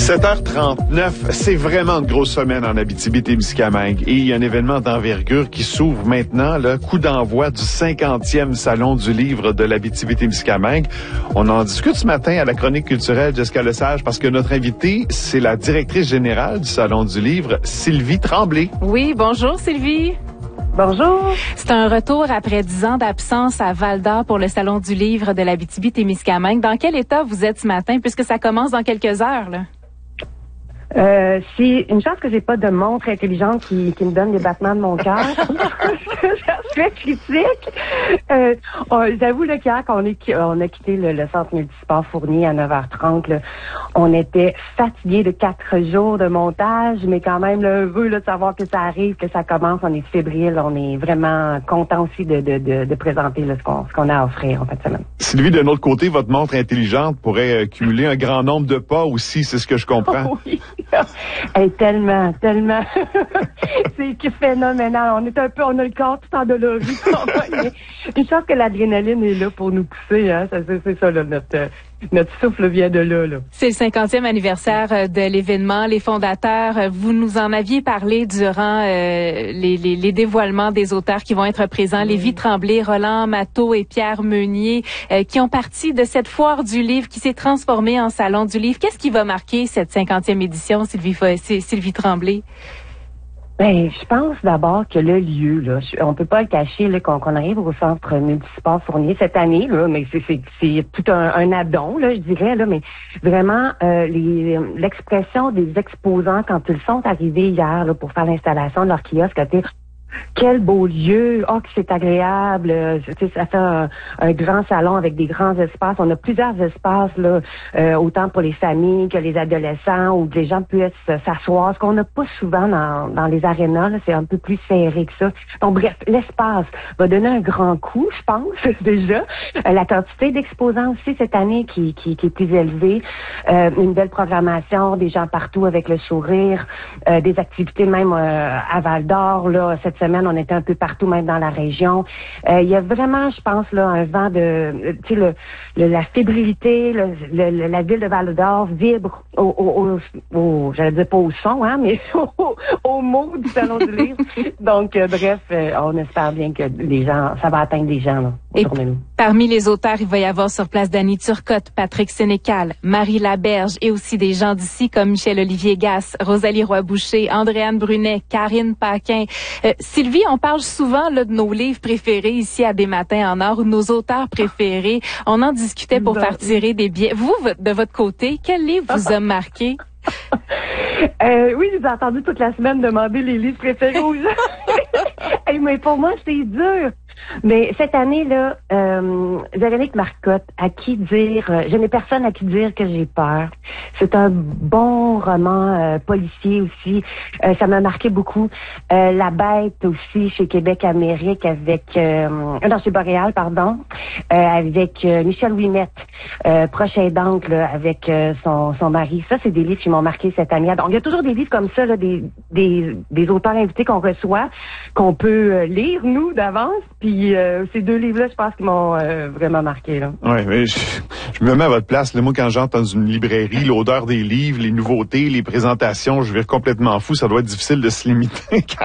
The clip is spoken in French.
7h39, c'est vraiment une grosse semaine en Abitibi-Témiscamingue et il y a un événement d'envergure qui s'ouvre maintenant, le coup d'envoi du 50e Salon du livre de l'Abitibi-Témiscamingue. On en discute ce matin à la chronique culturelle Jessica Lesage parce que notre invitée, c'est la directrice générale du Salon du livre, Sylvie Tremblay. Oui, bonjour Sylvie. Bonjour. C'est un retour après 10 ans d'absence à Val-d'Or pour le Salon du livre de l'Abitibi-Témiscamingue. Dans quel état vous êtes ce matin, puisque ça commence dans quelques heures, là? C'est une chance que j'ai pas de montre intelligente qui me donne les battements de mon cœur. Je suis critique. J'avoue là, qu'hier, on a quitté le centre multisport Fournier à 9h30, là, on était fatigués de 4 jours de montage, mais quand même heureux de savoir que ça arrive, que ça commence. On est fébrile, on est vraiment content aussi de présenter là, ce qu'on a à offrir en fin de semaine. Sylvie, d'un autre côté, votre montre intelligente pourrait cumuler un grand nombre de pas aussi, c'est ce que je comprends. Oh, oui. Hey, tellement. C'est phénoménal. On a le corps tout endolori. Une chance que l'adrénaline est là pour nous pousser, hein. C'est ça, là, notre souffle vient de là. C'est le 50e anniversaire de l'événement. Les fondateurs, vous nous en aviez parlé durant les dévoilements des auteurs qui vont être présents. Oui. Lévi Tremblay, Roland Matteau et Pierre Meunier, qui ont parti de cette foire du livre qui s'est transformée en salon du livre. Qu'est-ce qui va marquer cette 50e édition, Sylvie Tremblay? Ben, je pense d'abord que le lieu, là, on peut pas le cacher, là, qu'on arrive au centre multisport Fournier cette année, là, mais c'est tout un addon, là, je dirais, là, mais vraiment, l'expression des exposants quand ils sont arrivés hier, là, pour faire l'installation de leur kiosque, quel beau lieu, que c'est agréable, ça fait un grand salon avec des grands espaces. On a plusieurs espaces là, autant pour les familles que les adolescents où les gens puissent s'asseoir. Ce qu'on n'a pas souvent dans les arénas, là, c'est un peu plus serré que ça. Donc bref, l'espace va donner un grand coup, je pense déjà. La quantité d'exposants aussi cette année qui est plus élevée, une belle programmation, des gens partout avec le sourire, des activités même à Val-d'Or là cette semaine, on était un peu partout, même dans la région. Il y a vraiment, je pense, là, un vent de, tu sais, la fébrilité, la ville de Val-d'Or vibre j'allais dire pas au son, hein, mais au mot du Salon du livre. Donc, bref, on espère bien que les gens, ça va atteindre des gens, là. Et parmi les auteurs, il va y avoir sur place Dany Turcotte, Patrick Sénécal, Marie Laberge et aussi des gens d'ici comme Michel-Olivier Gasse, Rosalie Roy-Boucher, Andréane Brunet, Karine Paquin. Sylvie, on parle souvent là, de nos livres préférés ici à Des Matins en Or, ou de nos auteurs préférés. On en discutait pour faire tirer des billets. Vous, de votre côté, quel livre vous a marqué? Oui, je vous ai entendu toute la semaine demander les livres préférés aux gens. Mais pour moi, c'est dur. Mais cette année-là, Véronique Marcotte, à qui dire, je n'ai personne à qui dire que j'ai peur. C'est un bon roman policier aussi. Ça m'a marqué beaucoup. La Bête aussi, chez Québec-Amérique, avec chez Boréal, pardon, avec Michel Ouimet, proche aidante, là, avec son mari. Ça, c'est des livres qui m'ont marqué cette année. Donc, il y a toujours des livres comme ça, là, des auteurs invités qu'on reçoit, qu'on peut lire, nous, d'avance. Puis ces 2 livres-là, je pense qu'ils m'ont vraiment marqué. Là. Oui, mais je me mets à votre place. Là, moi, quand j'entre dans une librairie, l'odeur des livres, les nouveautés, les présentations, je vire complètement fou. Ça doit être difficile de se limiter.